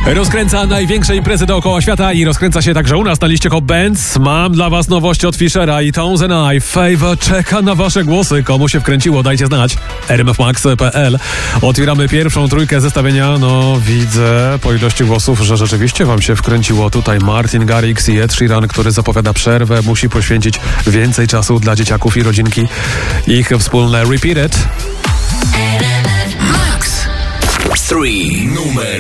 Rozkręca największe imprezy dookoła świata i rozkręca się także u nas na liście Hot Bands. Mam dla was nowości od Fischera i Tones and I. Favor czeka na wasze głosy. Komu się wkręciło, dajcie znać. rmfmax.pl. Otwieramy pierwszą trójkę zestawienia. No, widzę po ilości głosów, że rzeczywiście wam się wkręciło. Tutaj Martin Garrix i Ed Sheeran, który zapowiada przerwę. Musi poświęcić więcej czasu dla dzieciaków i rodzinki. Ich wspólne Repeat It. Max 3 numer